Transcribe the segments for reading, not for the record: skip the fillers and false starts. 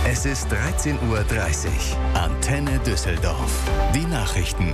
Es ist 13:30 Uhr. Antenne Düsseldorf. Die Nachrichten.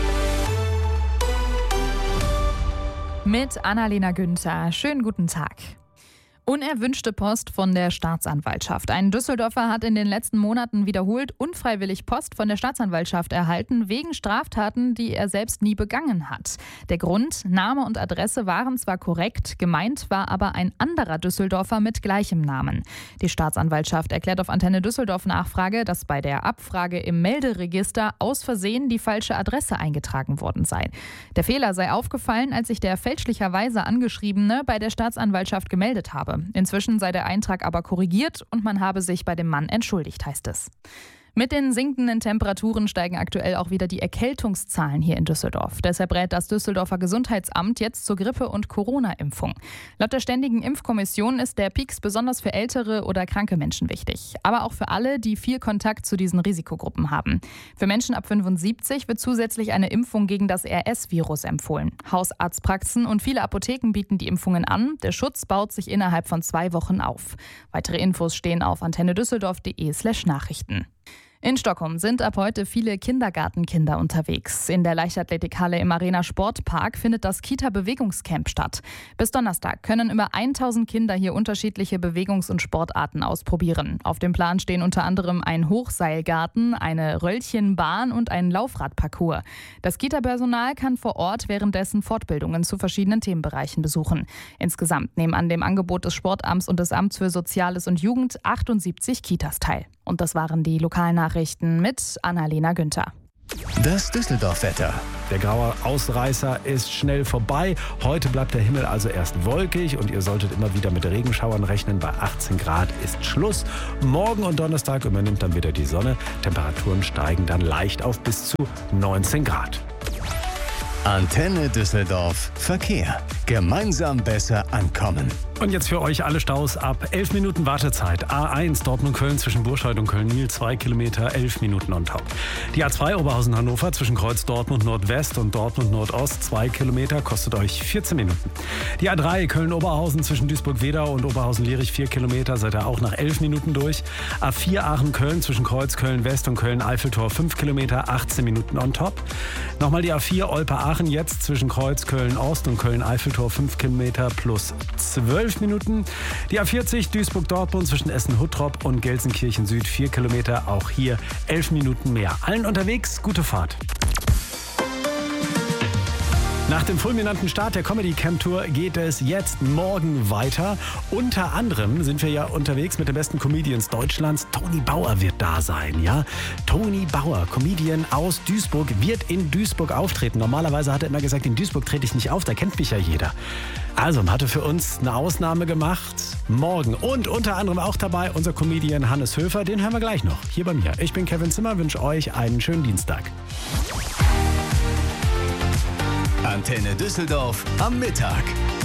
Mit Annalena Günther. Schönen guten Tag. Unerwünschte Post von der Staatsanwaltschaft. Ein Düsseldorfer hat in den letzten Monaten wiederholt unfreiwillig Post von der Staatsanwaltschaft erhalten, wegen Straftaten, die er selbst nie begangen hat. Der Grund: Name und Adresse waren zwar korrekt, gemeint war aber ein anderer Düsseldorfer mit gleichem Namen. Die Staatsanwaltschaft erklärt auf Antenne Düsseldorf Nachfrage, dass bei der Abfrage im Melderegister aus Versehen die falsche Adresse eingetragen worden sei. Der Fehler sei aufgefallen, als sich der fälschlicherweise Angeschriebene bei der Staatsanwaltschaft gemeldet habe. Inzwischen sei der Eintrag aber korrigiert und man habe sich bei dem Mann entschuldigt, heißt es. Mit den sinkenden Temperaturen steigen aktuell auch wieder die Erkältungszahlen hier in Düsseldorf. Deshalb rät das Düsseldorfer Gesundheitsamt jetzt zur Grippe- und Corona-Impfung. Laut der Ständigen Impfkommission ist der Peaks besonders für ältere oder kranke Menschen wichtig. Aber auch für alle, die viel Kontakt zu diesen Risikogruppen haben. Für Menschen ab 75 wird zusätzlich eine Impfung gegen das RS-Virus empfohlen. Hausarztpraxen und viele Apotheken bieten die Impfungen an. Der Schutz baut sich innerhalb von 2 Wochen auf. Weitere Infos stehen auf antennedüsseldorf.de/Nachrichten. In Stockholm sind ab heute viele Kindergartenkinder unterwegs. In der Leichtathletikhalle im Arena Sportpark findet das Kita-Bewegungscamp statt. Bis Donnerstag können über 1000 Kinder hier unterschiedliche Bewegungs- und Sportarten ausprobieren. Auf dem Plan stehen unter anderem ein Hochseilgarten, eine Röllchenbahn und ein Laufradparcours. Das Kita-Personal kann vor Ort währenddessen Fortbildungen zu verschiedenen Themenbereichen besuchen. Insgesamt nehmen an dem Angebot des Sportamts und des Amts für Soziales und Jugend 78 Kitas teil. Und das waren die Lokalnachrichten mit Annalena Günther. Das Düsseldorf-Wetter. Der graue Ausreißer ist schnell vorbei. Heute bleibt der Himmel also erst wolkig und ihr solltet immer wieder mit Regenschauern rechnen. Bei 18 Grad ist Schluss. Morgen und Donnerstag übernimmt dann wieder die Sonne. Temperaturen steigen dann leicht auf bis zu 19 Grad. Antenne Düsseldorf. Verkehr. Gemeinsam besser ankommen. Und jetzt für euch alle Staus ab 11 Minuten Wartezeit. A1 Dortmund-Köln zwischen Burscheid und Köln-Niel 2 Kilometer, 11 Minuten on top. Die A2 Oberhausen-Hannover zwischen Kreuz Dortmund Nordwest und Dortmund Nordost 2 Kilometer, kostet euch 14 Minuten. Die A3 Köln-Oberhausen zwischen Duisburg-Wedau und Oberhausen-Lierich 4 Kilometer, seid ihr auch nach 11 Minuten durch. A4 Aachen-Köln zwischen Kreuz Köln-West und Köln-Eiffeltor 5 Kilometer, 18 Minuten on top. Nochmal die A4 Olpe-Aachen jetzt zwischen Kreuz Köln-Ost und Köln-Eiffeltor 5 Kilometer plus 12 Minuten. Die A40 Duisburg-Dortmund zwischen Essen-Huttrop und Gelsenkirchen Süd 4 Kilometer, auch hier 11 Minuten mehr. Allen unterwegs, gute Fahrt. Nach dem fulminanten Start der Comedy Camp Tour geht es jetzt morgen weiter. Unter anderem sind wir ja unterwegs mit den besten Comedians Deutschlands. Toni Bauer wird da sein, ja? Toni Bauer, Comedian aus Duisburg, wird in Duisburg auftreten. Normalerweise hat er immer gesagt, in Duisburg trete ich nicht auf, da kennt mich ja jeder. Also, hatte für uns eine Ausnahme gemacht. Morgen und unter anderem auch dabei unser Comedian Hannes Höfer. Den hören wir gleich noch hier bei mir. Ich bin Kevin Zimmer, wünsche euch einen schönen Dienstag. Antenne Düsseldorf am Mittag.